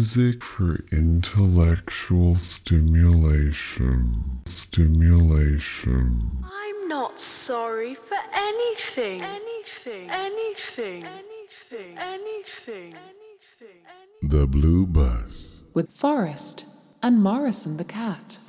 Music for intellectual stimulation. I'm not sorry for anything. The Blue Bus. With Forrest and Morrison the cat.